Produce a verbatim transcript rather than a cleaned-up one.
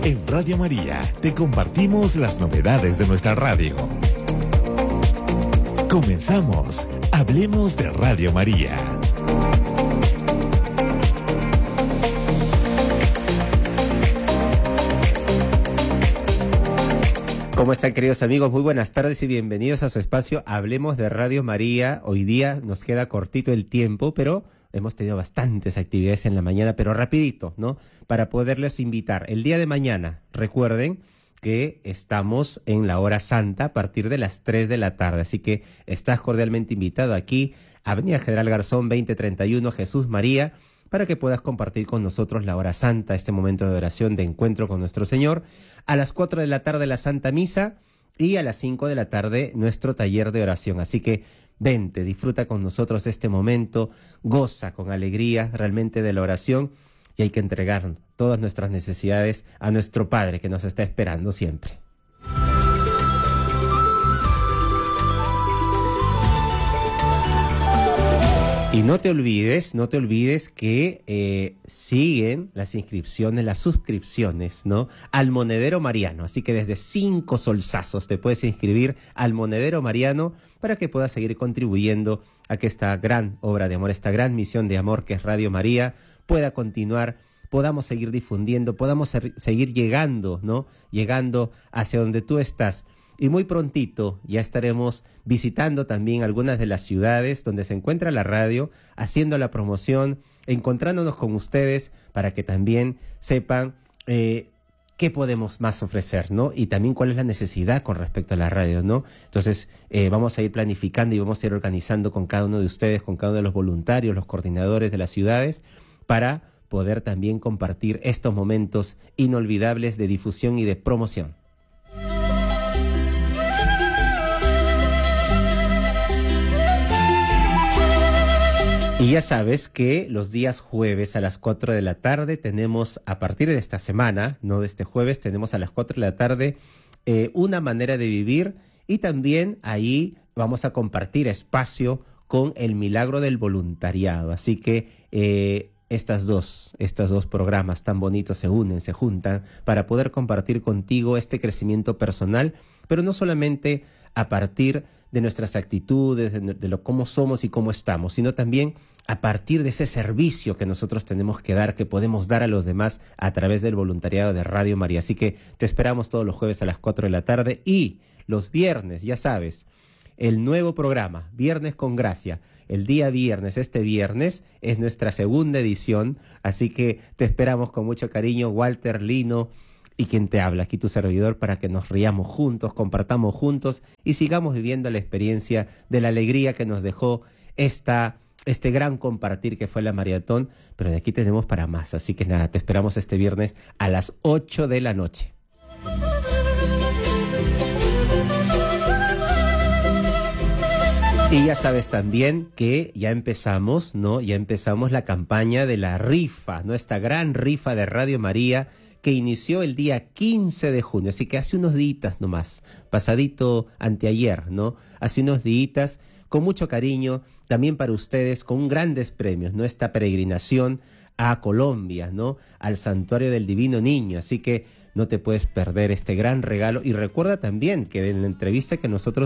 En Radio María te compartimos las novedades de nuestra radio. Comenzamos. Hablemos de Radio María. ¿Cómo están, queridos amigos? Muy buenas tardes y bienvenidos a su espacio Hablemos de Radio María. Hoy día nos queda cortito el tiempo, pero hemos tenido bastantes actividades en la mañana, pero rapidito, ¿no? Para poderles invitar. El día de mañana, recuerden que estamos en la hora santa a partir de las tres de la tarde, así que estás cordialmente invitado aquí, Avenida General Garzón veinte treinta y uno, Jesús María, para que puedas compartir con nosotros la hora santa, este momento de oración, de encuentro con nuestro Señor. A las cuatro de la tarde la Santa Misa y a las cinco de la tarde nuestro taller de oración. Así que vente, disfruta con nosotros este momento, goza con alegría realmente de la oración y hay que entregar todas nuestras necesidades a nuestro Padre que nos está esperando siempre. Y no te olvides, no te olvides que eh, siguen las inscripciones, las suscripciones, ¿no? Al Monedero Mariano. Así que desde cinco solsazos te puedes inscribir al Monedero Mariano para que puedas seguir contribuyendo a que esta gran obra de amor, esta gran misión de amor que es Radio María, pueda continuar, podamos seguir difundiendo, podamos ser, seguir llegando, ¿no? Llegando hacia donde tú estás. Y muy prontito ya estaremos visitando también algunas de las ciudades donde se encuentra la radio, haciendo la promoción, encontrándonos con ustedes para que también sepan eh, qué podemos más ofrecer, ¿no? Y también cuál es la necesidad con respecto a la radio, ¿no? Entonces eh, vamos a ir planificando y vamos a ir organizando con cada uno de ustedes, con cada uno de los voluntarios, los coordinadores de las ciudades, para poder también compartir estos momentos inolvidables de difusión y de promoción. Y ya sabes que los días jueves a las cuatro de la tarde tenemos, a partir de esta semana, no de este jueves, tenemos a las cuatro de la tarde eh, una manera de vivir y también ahí vamos a compartir espacio con el milagro del voluntariado. Así que eh, estas dos, estos dos programas tan bonitos se unen, se juntan para poder compartir contigo este crecimiento personal, pero no solamente a partir de nuestras actitudes, de, de lo cómo somos y cómo estamos, sino también a partir de ese servicio que nosotros tenemos que dar, que podemos dar a los demás a través del voluntariado de Radio María. Así que te esperamos todos los jueves a las cuatro de la tarde y los viernes, ya sabes, el nuevo programa, Viernes con Gracia. El día viernes, este viernes, es nuestra segunda edición, así que te esperamos con mucho cariño, Walter, Lino y quien te habla, aquí tu servidor, para que nos riamos juntos, compartamos juntos y sigamos viviendo la experiencia de la alegría que nos dejó esta, este gran compartir que fue la maratón, pero de aquí tenemos para más. Así que nada, te esperamos este viernes a las ocho de la noche. Y ya sabes también que ya empezamos, ¿no? Ya empezamos la campaña de la rifa, ¿no? Esta gran rifa de Radio María, que inició el día quince de junio, así que hace unos días nomás, pasadito anteayer, ¿no? Hace unos días, con mucho cariño, también para ustedes, con grandes premios, ¿no? Esta peregrinación a Colombia, ¿no? Al Santuario del Divino Niño, así que no te puedes perder este gran regalo. Y recuerda también que en la entrevista que nosotros